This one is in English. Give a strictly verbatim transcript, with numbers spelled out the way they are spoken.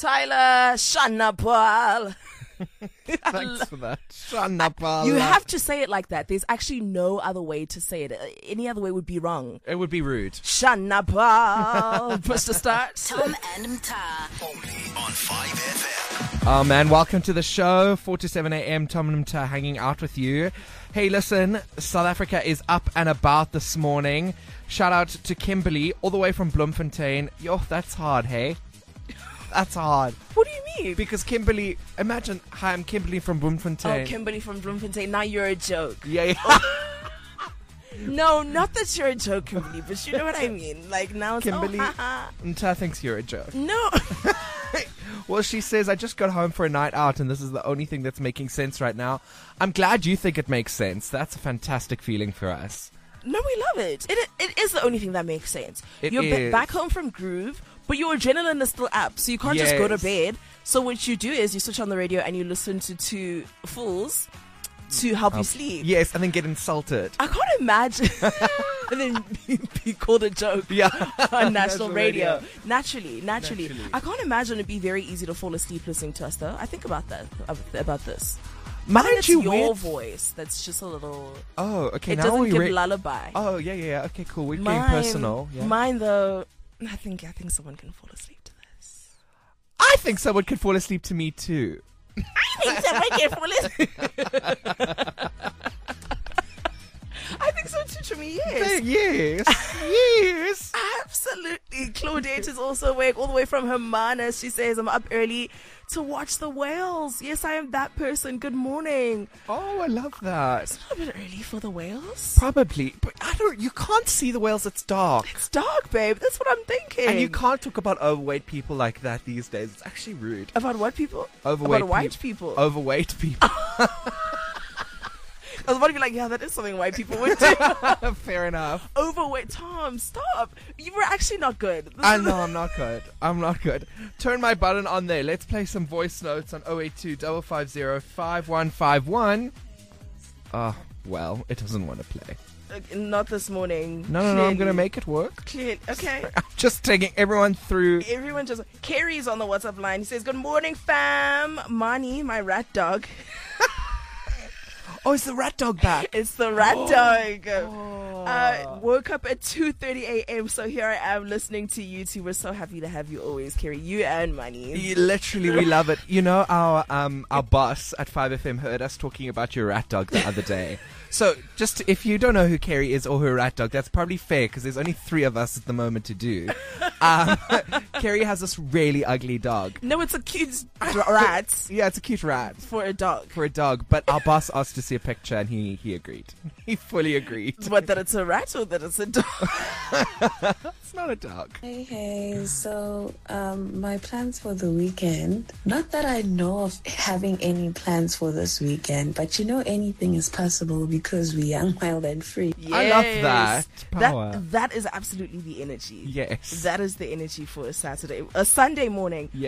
Tyler Shanapal. Thanks for that. Shanapal. You have to say it like that. There's actually no other way to say it. Any other way would be wrong. It would be rude. Shanapal. Press to start. Tom and Mta. Only on five F M. Oh man, welcome to the show. four to seven a.m. Tom and Mta hanging out with you. Hey, listen, South Africa is up and about this morning. Shout out to Kimberly, all the way from Bloemfontein. Yo, that's hard, hey? That's hard. What do you mean? Because Kimberly, imagine, hi, I'm Kimberly from Bloemfontein. Oh, Kimberly from Bloemfontein. Now you're a joke. Yeah, yeah. No, not that you're a joke, Kimberly, but you know what I mean. Like, now it's, Kimberly, oh, haha. Mta thinks you're a joke. No. Well, she says, I just got home for a night out and this is the only thing that's making sense right now. I'm glad you think it makes sense. That's a fantastic feeling for us. No, we love it. It it is the only thing that makes sense. It You're ba- is. back home from Groove, but your adrenaline is still up, so you can't just go to Yes. bed. So what you do is you switch on the radio and you listen to two fools to help you sleep. Yes, and then get insulted. I can't imagine and then be, be called a joke Yeah. on national National radio. radio. Naturally, naturally, Naturally. I can't imagine it'd be very easy to fall asleep listening to us, though. I think about that about this. I Mind think it's you, your weird- voice that's just a little. Oh, okay. It now doesn't we give re- lullaby. Oh, yeah, yeah, yeah. Okay, cool. We're Mine, getting personal. Yeah. mine though, I think I think someone can fall asleep to this. I think someone could fall asleep to me too. I think someone can fall asleep. I think so too, to me. Yes, Yes. Yes. absolutely. Claudette is also awake all the way from Hermanus. She says, "I'm up early to watch the whales." Yes, I am that person. Good morning. Oh, I love that. It's a little bit early for the whales. Probably. But I don't, you can't see the whales. It's dark. It's dark, babe. That's what I'm thinking. And you can't talk about overweight people like that these days. It's actually rude. About what people? Overweight About white peop- people. Overweight people. I was about to be like, yeah, that is something white people would do. Fair enough. Overweight. Tom, stop. You were actually not good. This I is- know I'm not good. I'm not good. Turn my button on there. Let's play some voice notes on oh eight two, five five zero, five one five one. Oh, well, it doesn't want to play. Uh, Not this morning. No, no, no, I'm going to Clearly. make it work. Clearly. Okay. I'm just taking everyone through. Everyone just... Carrie's on the WhatsApp line. He says, good morning, fam. Mani, my rat dog. Oh, is the rat dog back? It's the rat dog. Oh. Uh, woke up at two thirty a.m. So here I am listening to you two. We're so happy to have you always, Carrie. You and Mani. Yeah, literally, we love it. You know, our um our boss at five F M heard us talking about your rat dog the other day. So, just if you don't know who Carrie is or her rat dog, that's probably fair because there's only three of us at the moment to do. Um, Carrie has this really ugly dog. No, it's a cute rat Yeah, it's a cute rat for a dog. for a dog, but our boss asked to see a picture and he, he agreed. He fully agreed. What, that it's a rat or that it's a dog? It's not a dog. Hey, hey, so um, my plans for the weekend, not that I know of having any plans for this weekend, but you know anything is possible because we're young, wild and free. I love Yes. that power. That, that is absolutely the energy. Yes. That is the energy for a Saturday, a Sunday morning.